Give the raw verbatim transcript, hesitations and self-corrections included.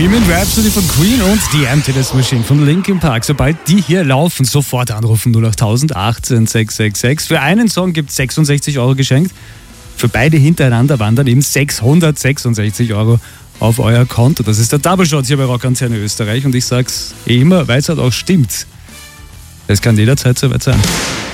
Bohemian Rhapsody von Queen und die Emptiness Machine von Linkin Park. Sobald die hier laufen, sofort anrufen null acht null null achtzehn sechs sechs sechs. Für einen Song gibt es sechsundsechzig Euro geschenkt. Für beide hintereinander wandern eben sechshundertsechsundsechzig Euro auf euer Konto. Das ist der Double Shot hier bei Rock Antenne Österreich und ich sag's eh immer, weil es halt auch stimmt. Es kann jederzeit soweit sein.